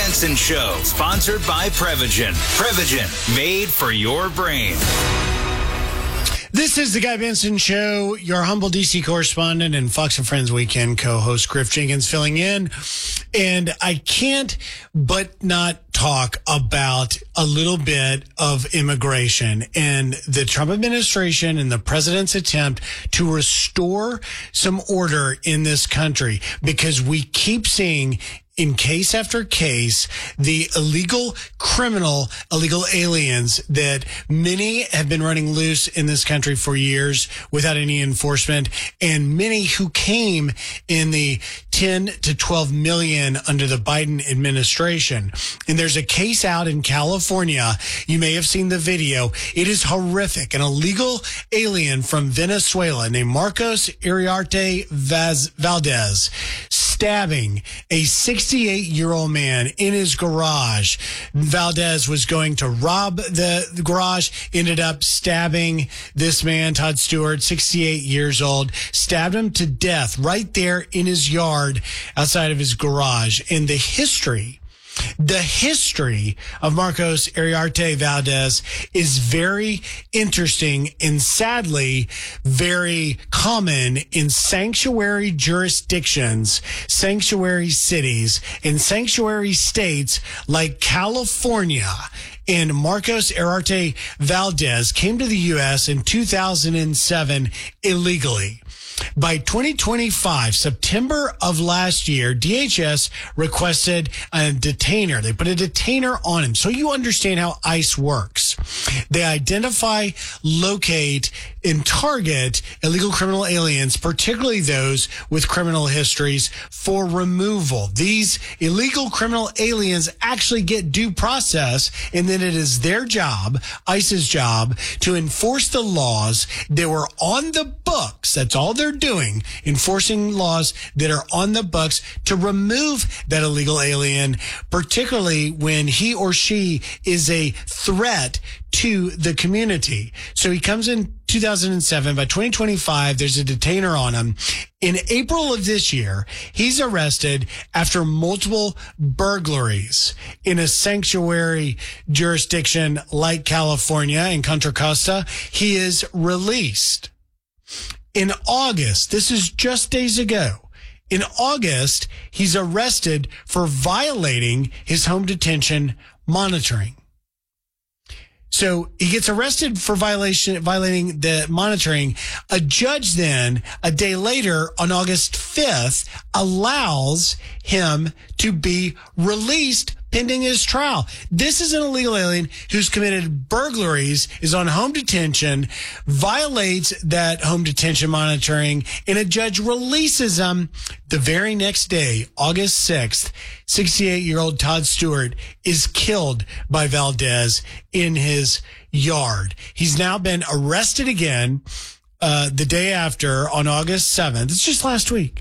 Benson Show, sponsored by Prevagen. Prevagen, made for your brain. This is the Guy Benson Show, your humble DC correspondent and Fox and Friends Weekend co-host Griff Jenkins filling in. And I can't but not talk about a little bit of immigration and the Trump administration and the president's attempt to restore some order in this country, because we keep seeing in case after case, the illegal aliens that many have been running loose in this country for years without any enforcement, and many who came in the 10 to 12 million under the Biden administration. And there's a case out in California. You may have seen the video. It is horrific. An illegal alien from Venezuela named Marcos Iriarte Valdez stabbing a 68-year-old man in his garage. Valdez was going to rob the garage, ended up stabbing this man, Todd Stewart, 68 years old, stabbed him to death right there in his yard outside of his garage. And the history of Marcos Iriarte Valdez is very interesting and sadly very common in sanctuary jurisdictions, sanctuary cities, and sanctuary states like California. And Marcos Iriarte Valdez came to the U.S. in 2007 illegally. By 2025, September of last year, DHS requested a detainer. They put a detainer on him. So you understand how ICE works. They identify, locate, and target illegal criminal aliens, particularly those with criminal histories, for removal. These illegal criminal aliens actually get due process, and then it is their job, ICE's job, to enforce the laws that were on the books. That's all they're doing, enforcing laws that are on the books to remove that illegal alien, particularly when he or she is a threat to the community. So he comes in 2007. By 2025, there's a detainer on him. In April of this year, he's arrested after multiple burglaries in a sanctuary jurisdiction like California in Contra Costa. He is released. In August, this is just days ago, in August, he's arrested for violating his home detention monitoring. So he gets arrested for violating the monitoring. A judge then, a day later, on August 5th, allows him to be released pending his trial. This is an illegal alien who's committed burglaries, is on home detention, violates that home detention monitoring, and a judge releases him the very next day, August 6th. 68-year-old Todd Stewart is killed by Valdez in his yard. He's now been arrested again the day after on August 7th. It's just last week.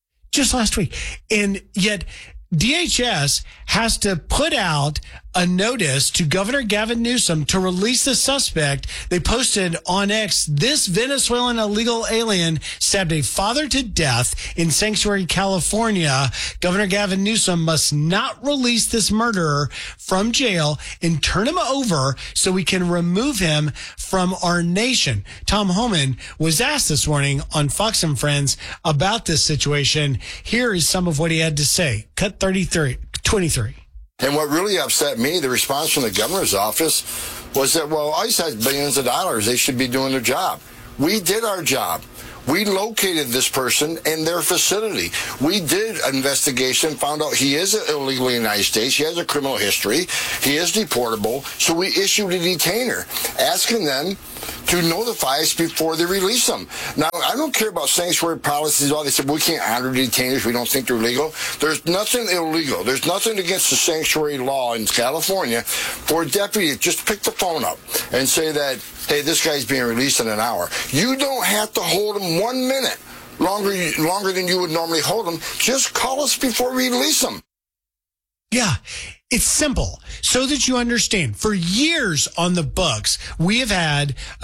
And yet DHS has to put out a notice to Governor Gavin Newsom to release the suspect. They posted on X, this Venezuelan illegal alien stabbed a father to death in Sanctuary, California. Governor Gavin Newsom must not release this murderer from jail and turn him over so we can remove him from our nation. Tom Homan was asked this morning on Fox and Friends about this situation. Here is some of what he had to say. Cut 23. And what really upset me, the response from the governor's office, was that, well, ICE has billions of dollars. They should be doing their job. We did our job. We located this person in their facility. We did an investigation, found out he is illegally in the United States. He has a criminal history. He is deportable. So we issued a detainer, asking them to notify us before they release them. Now, I don't care about sanctuary policies. All they said, we can't honor detainers. We don't think they're legal. There's nothing illegal. There's nothing against the sanctuary law in California for a deputy to just pick the phone up and say that, hey, this guy's being released in an hour. You don't have to hold him 1 minute longer than you would normally hold him. Just call us before we release him. Yeah, it's simple. So that you understand, for years on the books, we have had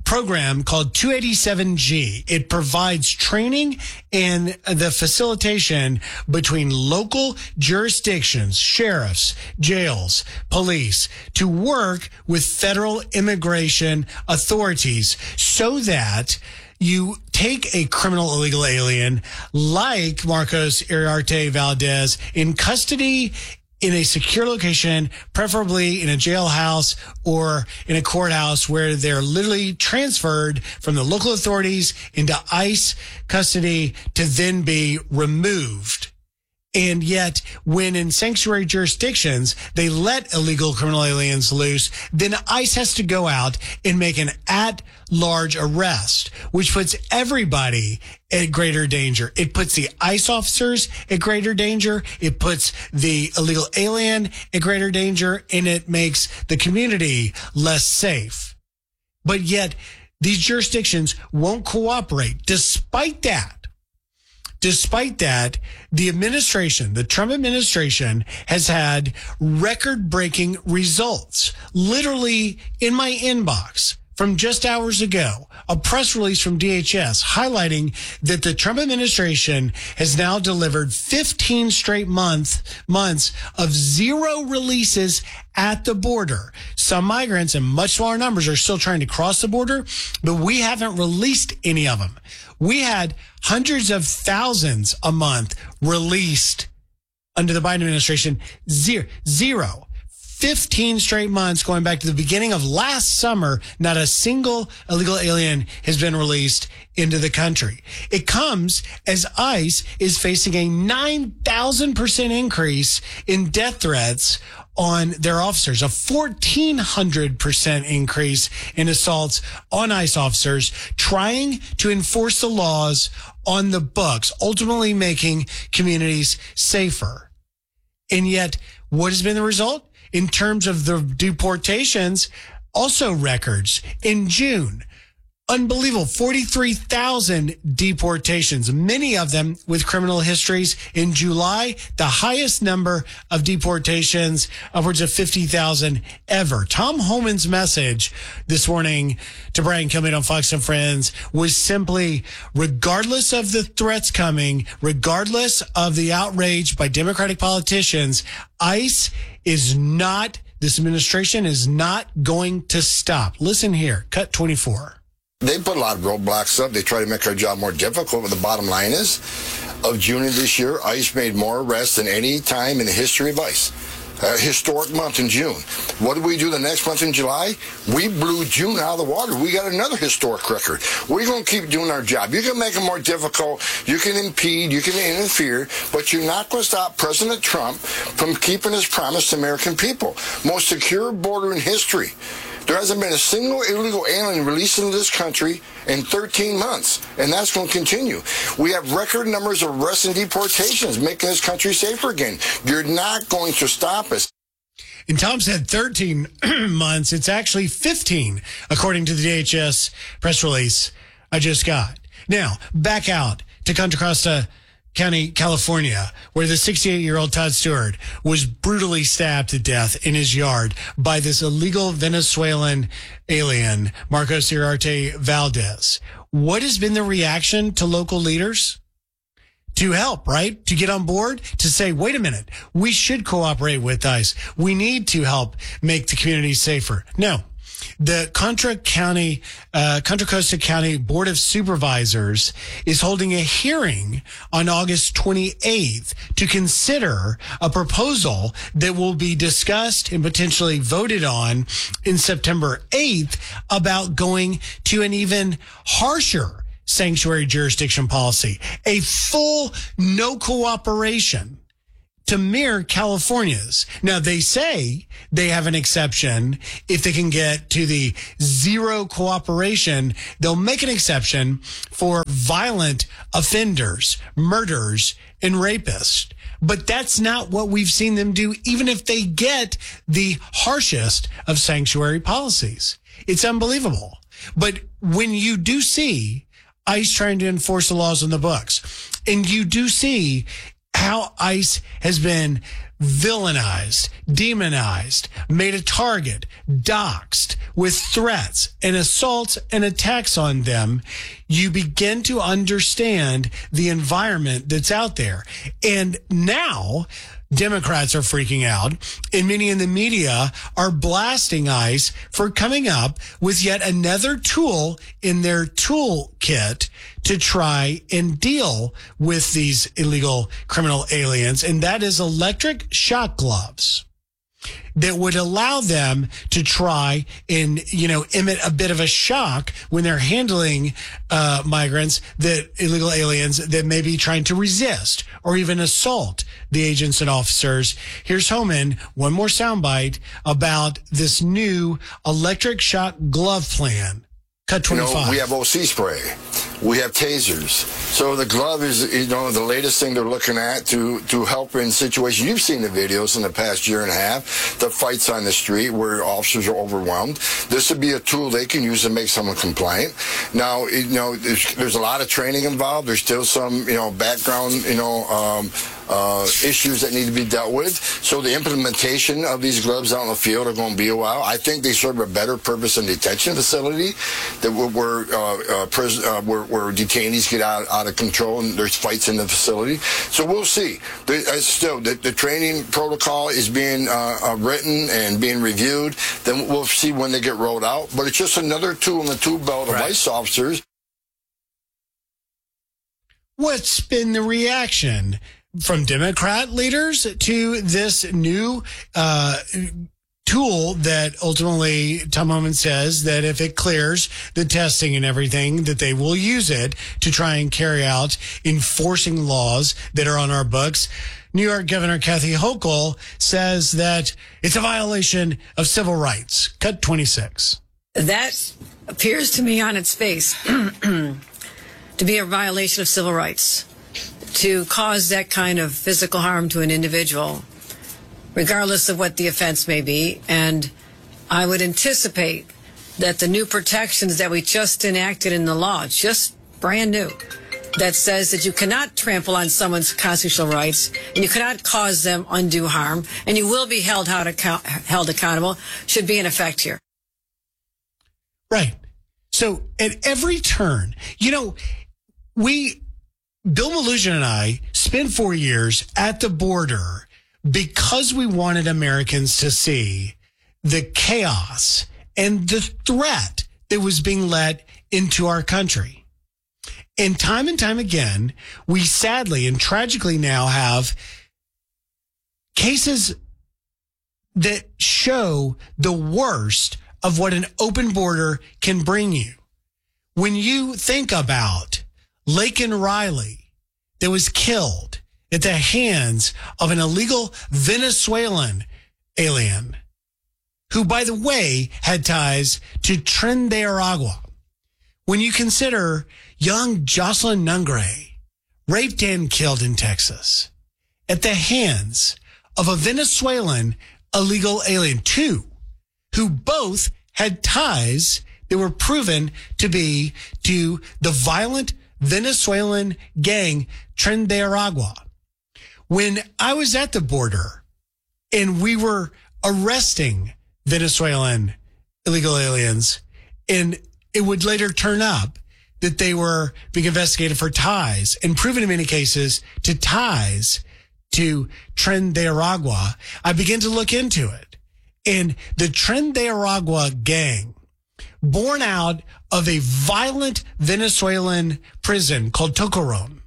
program called 287G. It provides training and the facilitation between local jurisdictions, sheriffs, jails, police, to work with federal immigration authorities so that you take a criminal illegal alien like Marcos Iriarte Valdez in custody in a secure location, preferably in a jailhouse or in a courthouse where they're literally transferred from the local authorities into ICE custody to then be removed. And yet, when in sanctuary jurisdictions, they let illegal criminal aliens loose, then ICE has to go out and make an at-large arrest, which puts everybody at greater danger. It puts the ICE officers at greater danger. It puts the illegal alien at greater danger, and it makes the community less safe. But yet, these jurisdictions won't cooperate. Despite that, the administration, the Trump administration, has had record-breaking results. Literally in my inbox from just hours ago, a press release from DHS highlighting that the Trump administration has now delivered 15 straight months of zero releases at the border. Some migrants in much smaller numbers are still trying to cross the border, but we haven't released any of them. We had hundreds of thousands a month released under the Biden administration. Zero. 15 straight months going back to the beginning of last summer, not a single illegal alien has been released into the country. It comes as ICE is facing a 9,000% increase in death threats on their officers, a 1,400% increase in assaults on ICE officers trying to enforce the laws on the books, ultimately making communities safer. And yet, what has been the result? In terms of the deportations, also records. In June, unbelievable, 43,000 deportations, many of them with criminal histories. In July, the highest number of deportations, upwards of 50,000 ever. Tom Homan's message this morning to Brian Kilmeade on Fox and Friends was simply, regardless of the threats coming, regardless of the outrage by Democratic politicians, ICE this administration is not going to stop. Listen here, cut 24. They put a lot of roadblocks up. They try to make our job more difficult, but the bottom line is, of June of this year, ICE made more arrests than any time in the history of ICE. A historic month in June. What did we do the next month in July? We blew June out of the water. We got another historic record. We're going to keep doing our job. You can make it more difficult. You can impede. You can interfere. But you're not going to stop President Trump from keeping his promise to American people. Most secure border in history. There hasn't been a single illegal alien released into this country in 13 months, and that's going to continue. We have record numbers of arrests and deportations, making this country safer again. You're not going to stop us. And Tom said 13 months. It's actually 15, according to the DHS press release I just got. Now, back out to Contra Costa County, California, where the 68-year-old Todd Stewart was brutally stabbed to death in his yard by this illegal Venezuelan alien, Marcos Iriarte Valdez. What has been the reaction to local leaders? To help, right? To get on board, to say, wait a minute, we should cooperate with ICE. We need to help make the community safer. No. The Contra Costa County Board of Supervisors is holding a hearing on August 28th to consider a proposal that will be discussed and potentially voted on in September 8th about going to an even harsher sanctuary jurisdiction policy, a full no cooperation to mirror California's. Now, they say they have an exception. If they can get to the zero cooperation, they'll make an exception for violent offenders, murderers, and rapists. But that's not what we've seen them do, even if they get the harshest of sanctuary policies. It's unbelievable. But when you do see ICE trying to enforce the laws on the books, and you do see how ICE has been villainized, demonized, made a target, doxxed with threats and assaults and attacks on them, you begin to understand the environment that's out there. And now Democrats are freaking out, and many in the media are blasting ICE for coming up with yet another tool in their toolkit to try and deal with these illegal criminal aliens, and that is electric shock gloves that would allow them to try and, emit a bit of a shock when they're handling migrants, that illegal aliens that may be trying to resist or even assault the agents and officers. Here's Homan, one more soundbite about this new electric shock glove plan. Cut 25. We have OC spray. We have tasers. So the glove is, the latest thing they're looking at to help in situations. You've seen the videos in the past year and a half, the fights on the street where officers are overwhelmed. This would be a tool they can use to make someone compliant. Now, there's a lot of training involved. There's still some, background, issues that need to be dealt with. So the implementation of these gloves out in the field are going to be a while. I think they serve a better purpose in detention facility that where detainees get out of control and there's fights in the facility. So we'll see. The training protocol is being written and being reviewed. Then we'll see when they get rolled out. But it's just another tool in the tool belt of ICE officers. What's been the reaction from Democrat leaders to this new tool that ultimately Tom Homan says that if it clears the testing and everything, that they will use it to try and carry out enforcing laws that are on our books? New York Governor Kathy Hochul says that it's a violation of civil rights. Cut 26. That appears to me on its face to be a violation of civil rights, to cause that kind of physical harm to an individual, regardless of what the offense may be. And I would anticipate that the new protections that we just enacted in the law, just brand new, that says that you cannot trample on someone's constitutional rights and you cannot cause them undue harm and you will be held accountable, should be in effect here. Right. So at every turn, Bill Melugin and I spent 4 years at the border because we wanted Americans to see the chaos and the threat that was being let into our country. And time again, we sadly and tragically now have cases that show the worst of what an open border can bring you. When you think about Laken Riley that was killed at the hands of an illegal Venezuelan alien who, by the way, had ties to Tren de Aragua. When you consider young Jocelyn Nungre, raped and killed in Texas at the hands of a Venezuelan illegal alien, two, who both had ties that were proven to be to the violent Venezuelan gang Tren de Aragua. When I was at the border and we were arresting Venezuelan illegal aliens, and it would later turn up that they were being investigated for ties and proven in many cases to ties to Tren de Aragua, I began to look into it. And the Tren de Aragua gang, born out of a violent Venezuelan prison called Tocoron.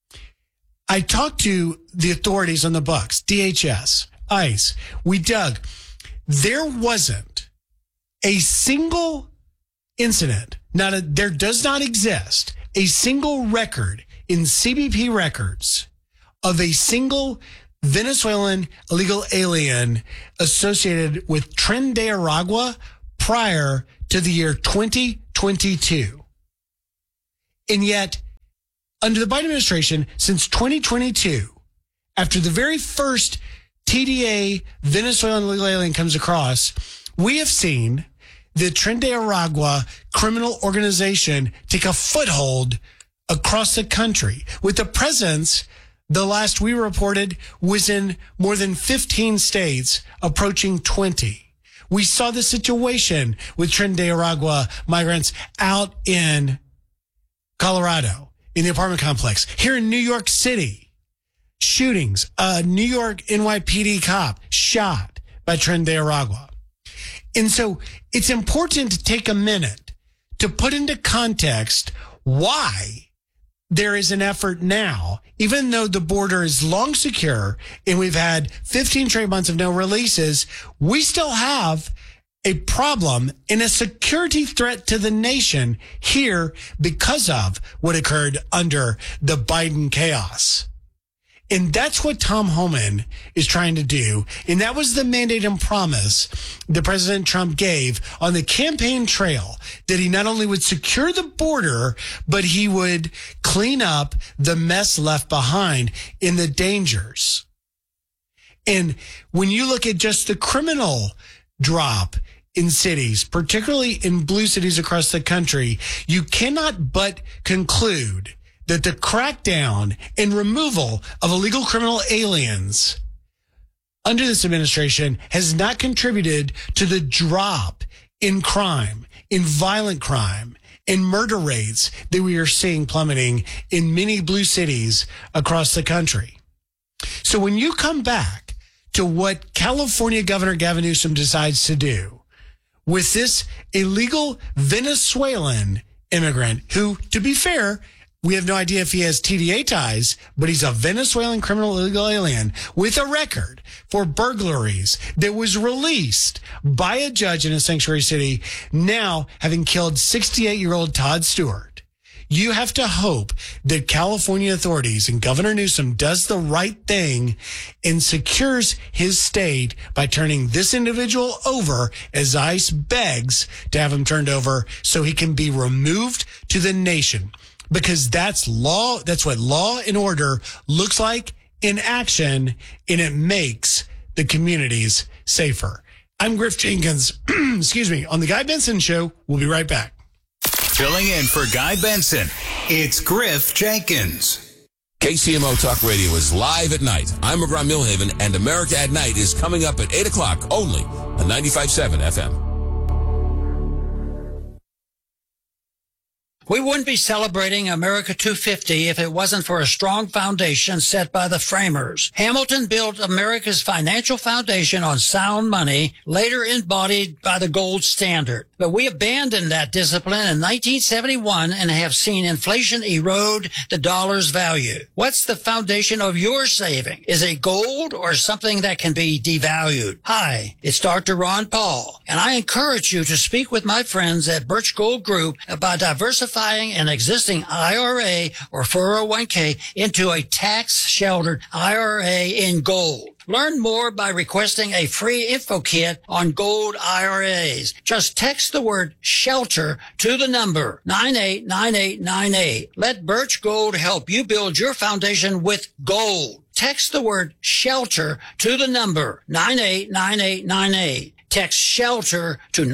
I talked to the authorities on the books, DHS, ICE. We dug. There wasn't a single incident. There does not exist a single record in CBP records of a single Venezuelan illegal alien associated with Tren de Aragua prior to the year 2022. And yet, under the Biden administration, since 2022, after the very first TDA Venezuelan illegal alien comes across, we have seen the Tren de Aragua criminal organization take a foothold across the country with the presence the last we reported, was in more than 15 states, approaching 20. We saw the situation with Tren de Aragua migrants out in Colorado, in the apartment complex. Here in New York City, shootings. A New York NYPD cop shot by Tren de Aragua. And so it's important to take a minute to put into context why there is an effort now, even though the border is long secure and we've had 15 straight months of no releases, we still have a problem and a security threat to the nation here because of what occurred under the Biden chaos. And that's what Tom Homan is trying to do. And that was the mandate and promise that President Trump gave on the campaign trail, that he not only would secure the border, but he would clean up the mess left behind in the dangers. And when you look at just the criminal drop in cities, particularly in blue cities across the country, you cannot but conclude that the crackdown and removal of illegal criminal aliens under this administration has not contributed to the drop in crime, in violent crime, in murder rates that we are seeing plummeting in many blue cities across the country. So when you come back to what California Governor Gavin Newsom decides to do with this illegal Venezuelan immigrant who, to be fair, we have no idea if he has TDA ties, but he's a Venezuelan criminal illegal alien with a record for burglaries that was released by a judge in a sanctuary city, now having killed 68-year-old Todd Stewart. You have to hope that California authorities and Governor Newsom does the right thing and secures his state by turning this individual over as ICE begs to have him turned over so he can be removed to the nation. Because that's law. That's what law and order looks like in action, and it makes the communities safer. I'm Griff Jenkins, excuse me, on The Guy Benson Show. We'll be right back. Filling in for Guy Benson, it's Griff Jenkins. KCMO Talk Radio is live at night. I'm McGraw Milhaven, and America at Night is coming up at 8 o'clock only on 95.7 FM. We wouldn't be celebrating America 250 if it wasn't for a strong foundation set by the framers. Hamilton built America's financial foundation on sound money, later embodied by the gold standard. But we abandoned that discipline in 1971 and have seen inflation erode the dollar's value. What's the foundation of your saving? Is it gold or something that can be devalued? Hi, it's Dr. Ron Paul, and I encourage you to speak with my friends at Birch Gold Group about diversifying an existing IRA or 401k into a tax-sheltered IRA in gold. Learn more by requesting a free info kit on gold IRAs. Just text the word shelter to the number 989898. Let Birch Gold help you build your foundation with gold. Text the word shelter to the number 989898. Text shelter to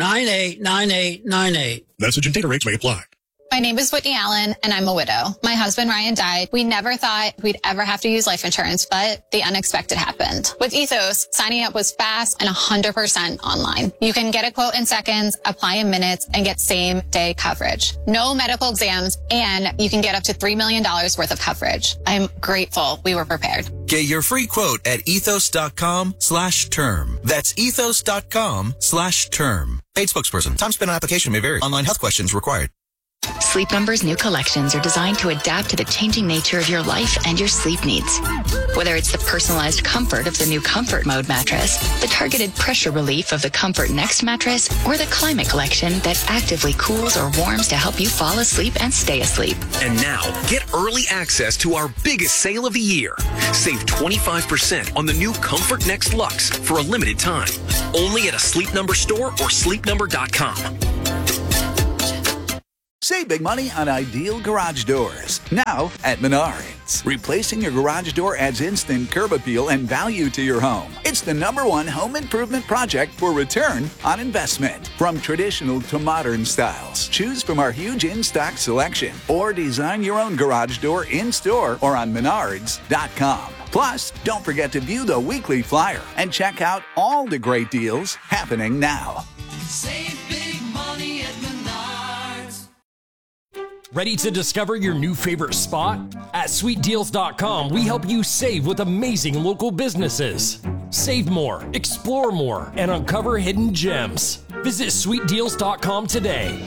989898. Message and data rates may apply. My name is Whitney Allen, and I'm a widow. My husband, Ryan, died. We never thought we'd ever have to use life insurance, but the unexpected happened. With Ethos, signing up was fast and 100% online. You can get a quote in seconds, apply in minutes, and get same-day coverage. No medical exams, and you can get up to $3 million worth of coverage. I'm grateful we were prepared. Get your free quote at ethos.com/term. That's ethos.com/term. Paid spokesperson. Time spent on application may vary. Online health questions required. Sleep Number's new collections are designed to adapt to the changing nature of your life and your sleep needs. Whether it's the personalized comfort of the new Comfort Mode mattress, the targeted pressure relief of the Comfort Next mattress, or the Climate Collection that actively cools or warms to help you fall asleep and stay asleep. And now, get early access to our biggest sale of the year. Save 25% on the new Comfort Next Luxe for a limited time. Only at a Sleep Number store or sleepnumber.com. Save big money on ideal garage doors. Now at Menards. Replacing your garage door adds instant curb appeal and value to your home. It's the #1 home improvement project for return on investment. From traditional to modern styles, choose from our huge in-stock selection or design your own garage door in-store or on Menards.com. Plus, don't forget to view the weekly flyer and check out all the great deals happening now. Save big money at Menards. Ready to discover your new favorite spot? At sweetdeals.com, we help you save with amazing local businesses. Save more, explore more, and uncover hidden gems. Visit sweetdeals.com today.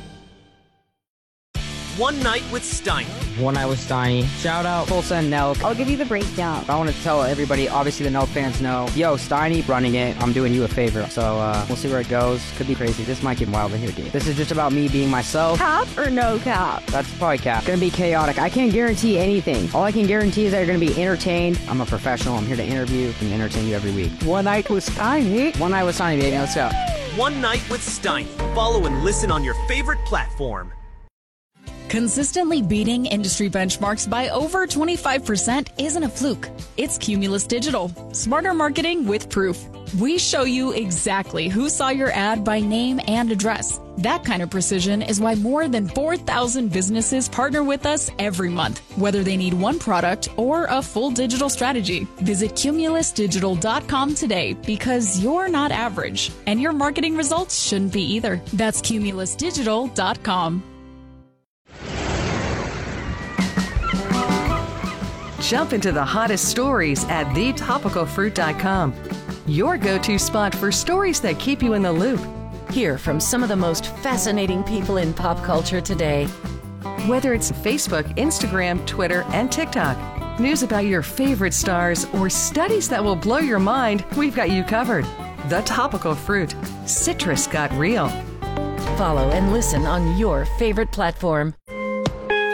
One Night with Steiny. One Night with Steiny. Shout out Tulsa and Nelk. I'll give you the breakdown. I want to tell everybody, obviously the Nelk fans know, yo, Steiny running it. I'm doing you a favor. So we'll see where it goes. Could be crazy. This might get wild in here, dude. This is just about me being myself. Cap or no cap? That's probably cap. Gonna be chaotic. I can't guarantee anything. All I can guarantee is that you're gonna be entertained. I'm a professional. I'm here to interview and entertain you every week. One Night with Steiny. One Night with Steiny, baby. Let's go. One Night with Steiny. Follow and listen on your favorite platform. Consistently beating industry benchmarks by over 25% isn't a fluke. It's Cumulus Digital. Smarter marketing with proof. We show you exactly who saw your ad by name and address. That kind of precision is why more than 4,000 businesses partner with us every month, whether they need one product or a full digital strategy. Visit cumulusdigital.com today because you're not average, and your marketing results shouldn't be either. That's cumulusdigital.com. Jump into the hottest stories at thetopicalfruit.com. Your go-to spot for stories that keep you in the loop. Hear from some of the most fascinating people in pop culture today. Whether it's Facebook, Instagram, Twitter, and TikTok, news about your favorite stars, or studies that will blow your mind, we've got you covered. The Topical Fruit. Citrus got real. Follow and listen on your favorite platform.